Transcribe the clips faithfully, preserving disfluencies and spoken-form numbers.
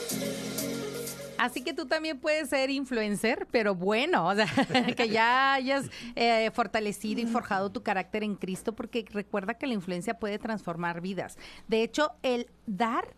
Así que tú también puedes ser influencer, pero bueno, o sea, que ya hayas eh, fortalecido y forjado tu carácter en Cristo, porque recuerda que la influencia puede transformar vidas. De hecho, el dar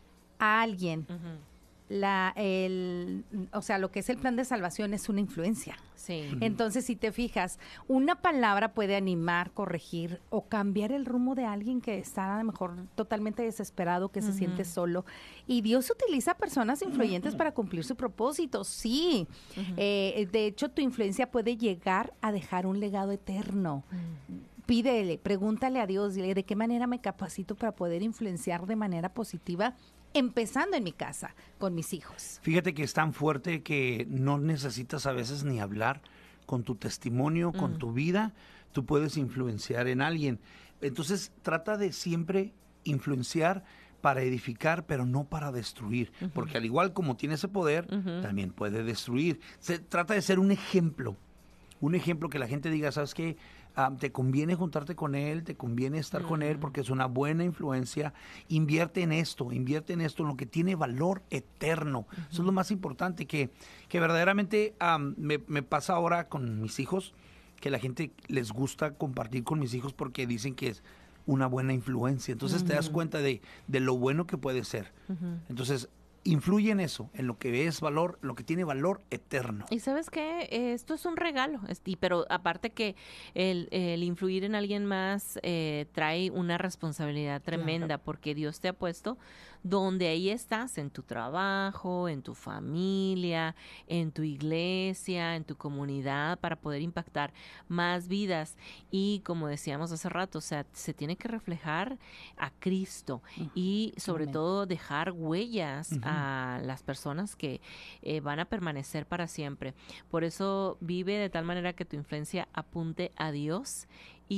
a alguien, uh-huh. la, el, o sea, lo que es el plan de salvación es una influencia. Sí. Uh-huh. Entonces, si te fijas, una palabra puede animar, corregir o cambiar el rumbo de alguien que está a lo mejor totalmente desesperado, que uh-huh. se siente solo. Y Dios utiliza personas influyentes uh-huh. para cumplir su propósito, sí. Uh-huh. Eh, de hecho, tu influencia puede llegar a dejar un legado eterno. Uh-huh. Pídele, pregúntale a Dios, dile, ¿de qué manera me capacito para poder influenciar de manera positiva? Empezando en mi casa, con mis hijos. Fíjate que es tan fuerte que no necesitas a veces ni hablar. Con tu testimonio, mm. con tu vida, tú puedes influenciar en alguien. Entonces, trata de siempre influenciar para edificar, pero no para destruir. Uh-huh. Porque al igual como tiene ese poder, uh-huh. también puede destruir. Se trata de ser un ejemplo. Un ejemplo que la gente diga, ¿sabes qué? Um, te conviene juntarte con él, te conviene estar mm. con él porque es una buena influencia. Invierte en esto, invierte en esto, en lo que tiene valor eterno. Uh-huh. Eso es lo más importante, que, que verdaderamente um, me, me pasa ahora con mis hijos, que la gente les gusta compartir con mis hijos porque dicen que es una buena influencia. Entonces uh-huh. te das cuenta de, de lo bueno que puede ser. Uh-huh. Entonces, influye en eso, en lo que es valor, lo que tiene valor eterno. Y ¿sabes qué? Esto es un regalo, pero aparte que el, el influir en alguien más eh, trae una responsabilidad tremenda, claro. porque Dios te ha puesto donde ahí estás, en tu trabajo, en tu familia, en tu iglesia, en tu comunidad, para poder impactar más vidas. Y como decíamos hace rato, o sea, se tiene que reflejar a Cristo uh, y sobre amén. todo dejar huellas uh-huh. a las personas que eh, van a permanecer para siempre. Por eso vive de tal manera que tu influencia apunte a Dios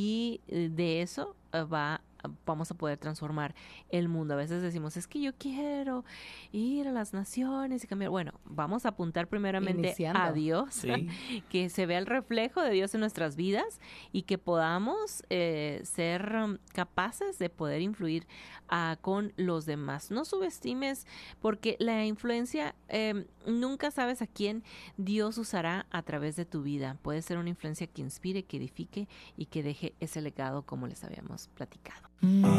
y eh, de eso eh, va vamos a poder transformar el mundo. A veces decimos, es que yo quiero ir a las naciones y cambiar. Bueno, vamos a apuntar primeramente Iniciando. a Dios, sí. que se vea el reflejo de Dios en nuestras vidas y que podamos eh, ser um, capaces de poder influir uh, con los demás. No subestimes, porque la influencia, eh, nunca sabes a quién Dios usará a través de tu vida. Puede ser una influencia que inspire, que edifique y que deje ese legado como les habíamos platicado.